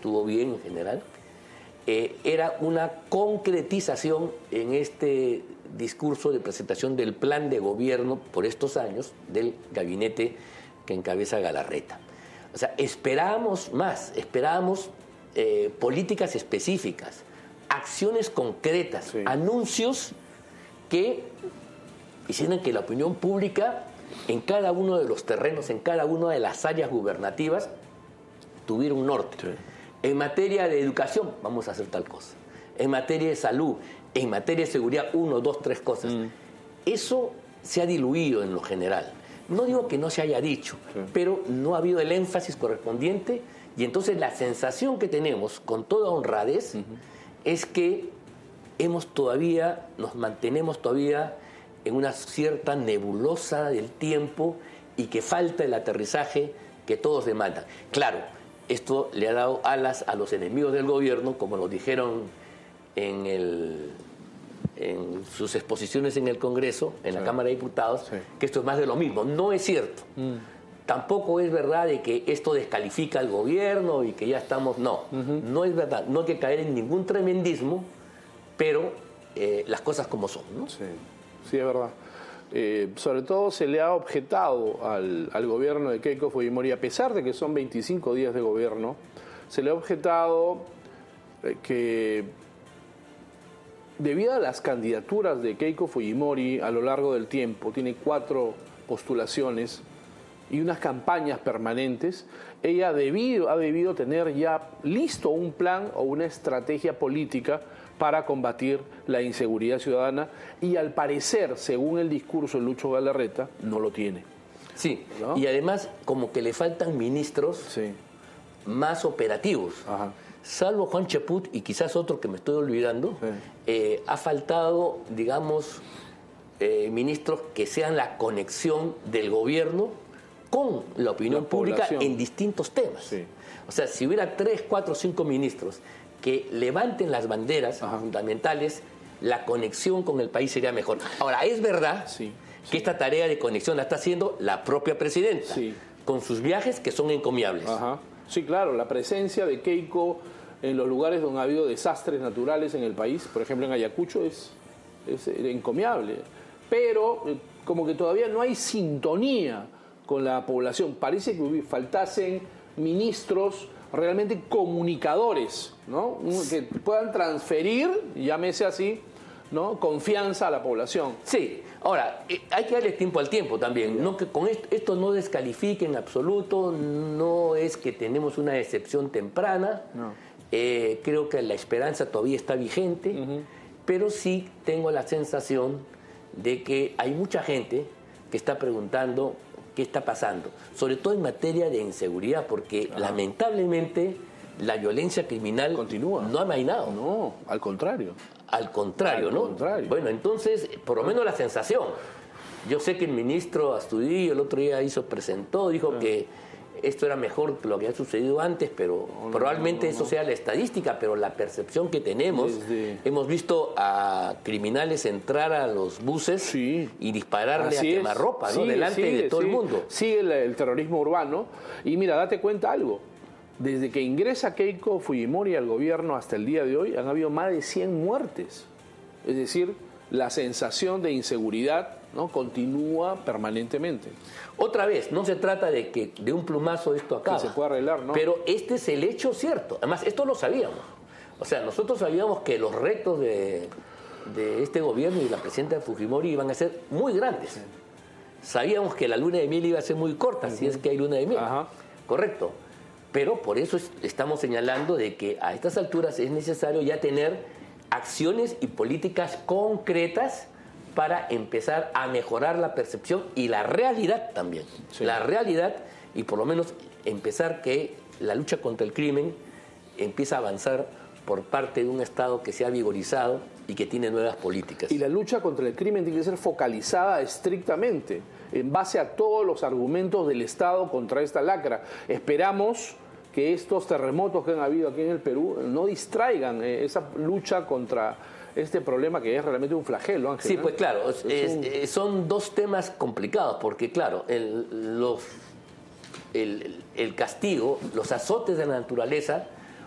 estuvo bien en general, era una concretización en este discurso de presentación del plan de gobierno por estos años del gabinete que encabeza Galarreta. O sea, esperábamos más, esperábamos políticas específicas, acciones concretas, sí, anuncios que hicieran que la opinión pública en cada uno de los terrenos, en cada una de las áreas gubernativas, tuviera un norte. Sí. En materia de educación, vamos a hacer tal cosa. En materia de salud, en materia de seguridad, 1, 2, 3 cosas. Eso se ha diluido en lo general. No digo que no se haya dicho, sí, pero no ha habido el énfasis correspondiente, y entonces la sensación que tenemos, con toda honradez, es que nos mantenemos todavía en una cierta nebulosa del tiempo y que falta el aterrizaje que todos demandan. Claro, esto le ha dado alas a los enemigos del gobierno, como lo dijeron en sus exposiciones en el Congreso, en la Cámara de Diputados, que esto es más de lo mismo. No es cierto. Tampoco es verdad de que esto descalifica al gobierno y que ya estamos... No, no es verdad. No hay que caer en ningún tremendismo, pero las cosas como son, ¿no? Sí, sí, es verdad. Sobre todo se le ha objetado al gobierno de Keiko Fujimori, a pesar de que son 25 días de gobierno, se le ha objetado que debido a las candidaturas de Keiko Fujimori a lo largo del tiempo, tiene 4 postulaciones y unas campañas permanentes, ella ha debido tener ya listo un plan o una estrategia política para combatir la inseguridad ciudadana, y al parecer, según el discurso de Lucho Galarreta, no lo tiene. Sí, ¿no? Y además como que le faltan ministros más operativos. Ajá. Salvo Juan Cheput y quizás otro que me estoy olvidando, ha faltado, digamos, ministros que sean la conexión del gobierno con la opinión pública en distintos temas. Sí. O sea, si hubiera 3, 4, 5 ministros que levanten las banderas fundamentales, la conexión con el país sería mejor. Ahora, es verdad que esta tarea de conexión la está haciendo la propia presidenta, con sus viajes que son encomiables. Ajá. Sí, claro, la presencia de Keiko en los lugares donde ha habido desastres naturales en el país, por ejemplo en Ayacucho, es encomiable. Pero como que todavía no hay sintonía con la población. Parece que faltasen ministros realmente comunicadores, ¿no? Que puedan transferir, llámese así, ¿no?, confianza a la población. Sí, ahora, hay que darle tiempo al tiempo también, no que con esto no descalifique en absoluto, no es que tenemos una excepción temprana, creo que la esperanza todavía está vigente, pero sí tengo la sensación de que hay mucha gente que está preguntando qué está pasando, sobre todo en materia de inseguridad, porque lamentablemente la violencia criminal continúa, no ha amainado. No, al contrario. Al contrario, ¿no? Bueno, entonces, por lo menos la sensación. Yo sé que el ministro Astudillo el otro día presentó, dijo que esto era mejor que lo que ha sucedido antes, pero probablemente eso sea la estadística, pero la percepción que tenemos, hemos visto a criminales entrar a los buses y dispararle a quemarropa, ¿no? Delante de todo el mundo. Sigue el terrorismo urbano, y mira, date cuenta algo. Desde que ingresa Keiko Fujimori al gobierno hasta el día de hoy, han habido más de 100 muertes. Es decir, la sensación de inseguridad, ¿no?, continúa permanentemente. Otra vez, no se trata de que de un plumazo esto acaba. Que se pueda arreglar, ¿no? Pero este es el hecho cierto. Además, esto lo sabíamos. O sea, nosotros sabíamos que los retos de este gobierno y la presidenta Fujimori iban a ser muy grandes. Sabíamos que la luna de miel iba a ser muy corta, si es que hay luna de miel. Correcto. Pero por eso estamos señalando de que a estas alturas es necesario ya tener acciones y políticas concretas para empezar a mejorar la percepción y la realidad también. La realidad, y por lo menos empezar que la lucha contra el crimen empieza a avanzar por parte de un Estado que se ha vigorizado y que tiene nuevas políticas. Y la lucha contra el crimen tiene que ser focalizada estrictamente en base a todos los argumentos del Estado contra esta lacra. Esperamos que estos terremotos que han habido aquí en el Perú no distraigan esa lucha contra este problema, que es realmente un flagelo, Ángel. Sí, pues claro, son dos temas complicados, porque claro, el castigo, los azotes de la naturaleza